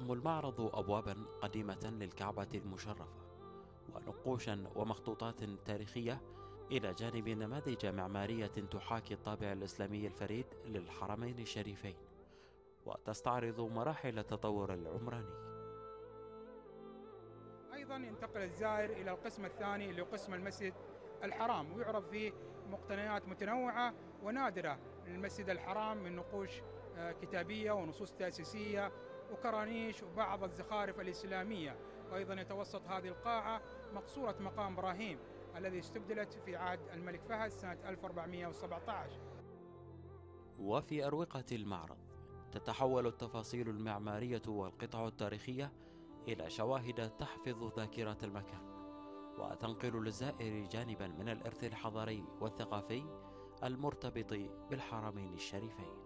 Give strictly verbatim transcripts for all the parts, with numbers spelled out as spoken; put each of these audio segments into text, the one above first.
يضم المعرض أبوابا قديمة للكعبة المشرفة ونقوشا ومخطوطات تاريخية، إلى جانب نماذج معمارية تحاكي الطابع الإسلامي الفريد للحرمين الشريفين، وتستعرض مراحل التطور العمراني. أيضا ينتقل الزائر إلى القسم الثاني اللي هو قسم المسجد الحرام، ويعرض فيه مقتنيات متنوعة ونادرة للمسجد الحرام من نقوش كتابية ونصوص تأسيسية وكرانيش وبعض الزخارف الإسلامية. وأيضا يتوسط هذه القاعة مقصورة مقام إبراهيم الذي استبدلت في عهد الملك فهد سنة ألف وأربعمئة وسبعة عشر. وفي أروقة المعرض تتحول التفاصيل المعمارية والقطع التاريخية إلى شواهد تحفظ ذاكرة المكان، وتنقل للزائر جانبا من الإرث الحضاري والثقافي المرتبط بالحرمين الشريفين.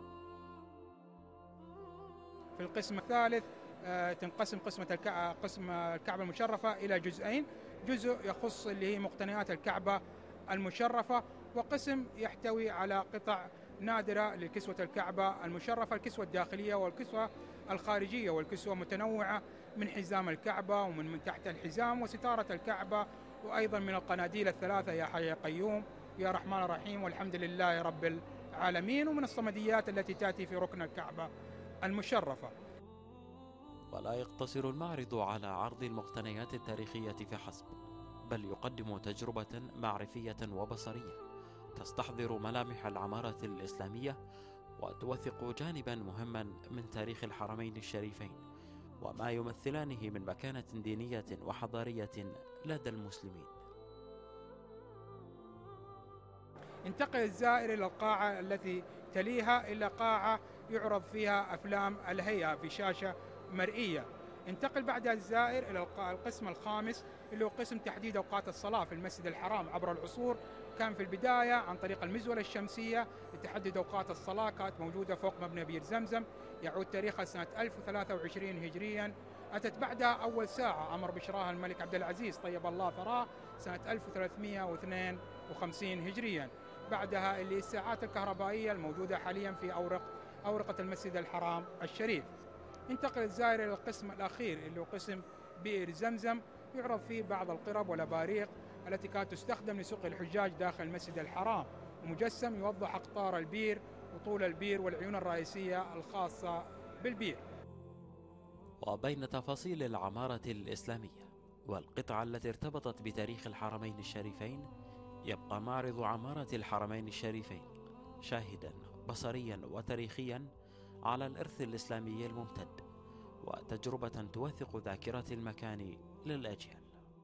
في القسم الثالث تنقسم قسمة الكعبة قسم الكعبة المشرفة إلى جزئين، جزء يخص اللي هي مقتنيات الكعبة المشرفة، وقسم يحتوي على قطع نادرة لكسوة الكعبة المشرفة، الكسوة الداخلية والكسوة الخارجية، والكسوة متنوعة من حزام الكعبة ومن من تحت الحزام وستارة الكعبة، وأيضا من القناديل الثلاثة يا حي يا قيوم يا رحمن الرحيم والحمد لله رب العالمين، ومن الصمديات التي تأتي في ركن الكعبة المشرفة. ولا يقتصر المعرض على عرض المقتنيات التاريخية فحسب، بل يقدم تجربة معرفية وبصرية تستحضر ملامح العمارة الإسلامية وتوثق جانبا مهما من تاريخ الحرمين الشريفين وما يمثلانه من مكانة دينية وحضارية لدى المسلمين. انتقل الزائر إلى القاعة التي تليها، إلى قاعة يعرض فيها أفلام الهيئة في شاشة مرئية. انتقل بعدها الزائر إلى القسم الخامس اللي هو قسم تحديد أوقات الصلاة في المسجد الحرام عبر العصور. كان في البداية عن طريق المزولة الشمسية لتحدد أوقات الصلاة، كانت موجودة فوق مبنى بير زمزم، يعود تاريخها سنة ألف وثلاثة وعشرين هجريا. أتت بعدها أول ساعة أمر بشراها الملك عبد العزيز طيب الله ثراه سنة ألف وثلاثمئة واثنين وخمسين هجريا. بعدها اللي الساعات الكهربائية الموجودة حاليا في أورق أورقة المسجد الحرام الشريف. انتقل الزائر إلى القسم الأخير اللي هو قسم بئر زمزم، يعرض فيه بعض القرب والأباريق التي كانت تستخدم لسوق الحجاج داخل المسجد الحرام، ومجسم يوضح أقطار البير وطول البير والعيون الرئيسية الخاصة بالبير. وبين تفاصيل العمارة الإسلامية والقطع التي ارتبطت بتاريخ الحرمين الشريفين، يبقى معرض عمارة الحرمين الشريفين شاهدا بصريا وتاريخيا على الإرث الإسلامي الممتد، وتجربة توثق ذاكرة المكان للأجيال.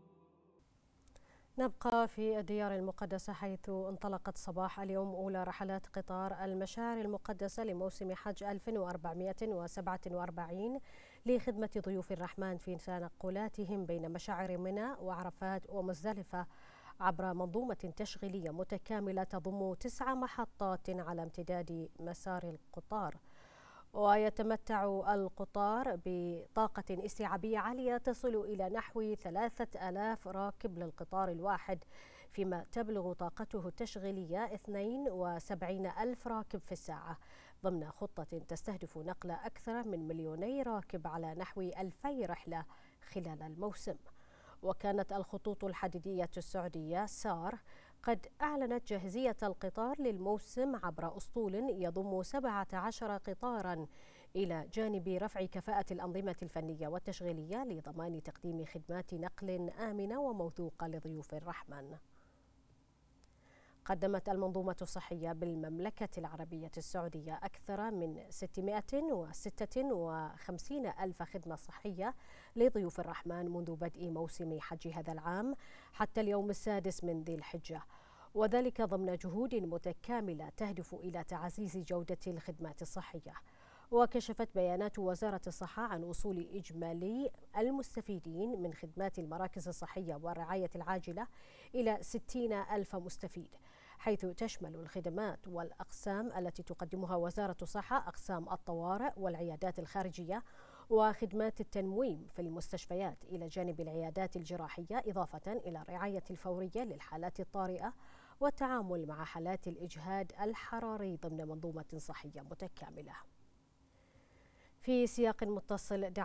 نبقى في الديار المقدسة، حيث انطلقت صباح اليوم أولى رحلات قطار المشاعر المقدسة لموسم حج ألف وأربعمئة وسبعة وأربعين لخدمة ضيوف الرحمن في تنقلاتهم بين مشاعر منى وعرفات ومزدلفة عبر منظومة تشغيلية متكاملة تضم تسع محطات على امتداد مسار القطار. ويتمتع القطار بطاقة استيعابية عالية تصل إلى نحو ثلاثة آلاف راكب للقطار الواحد، فيما تبلغ طاقته التشغيلية اثنين وسبعين ألف راكب في الساعة، ضمن خطة تستهدف نقل أكثر من مليوني راكب على نحو ألفي رحلة خلال الموسم. وكانت الخطوط الحديدية السعودية سار قد أعلنت جاهزية القطار للموسم عبر أسطول يضم سبعة عشر قطارا، إلى جانب رفع كفاءة الأنظمة الفنية والتشغيلية لضمان تقديم خدمات نقل آمنة وموثوقة لضيوف الرحمن. قدمت المنظومة الصحية بالمملكة العربية السعودية أكثر من ستمئة وستة وخمسين ألف خدمة صحية لضيوف الرحمن منذ بدء موسم حج هذا العام حتى اليوم السادس من ذي الحجة، وذلك ضمن جهود متكاملة تهدف إلى تعزيز جودة الخدمات الصحية. وكشفت بيانات وزارة الصحة عن وصول إجمالي المستفيدين من خدمات المراكز الصحية والرعاية العاجلة إلى ستين ألف مستفيد، حيث تشمل الخدمات والأقسام التي تقدمها وزارة الصحة أقسام الطوارئ والعيادات الخارجية وخدمات التنويم في المستشفيات، إلى جانب العيادات الجراحية، إضافة إلى الرعاية الفورية للحالات الطارئة والتعامل مع حالات الإجهاد الحراري ضمن منظومة صحية متكاملة. في سياق متصل